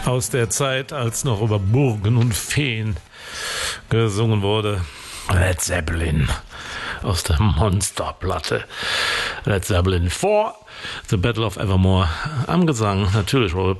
aus der Zeit, als noch über Burgen und Feen gesungen wurde. Led Zeppelin aus der Monsterplatte. Led Zeppelin 4, The Battle of Evermore. Am Gesang natürlich Robert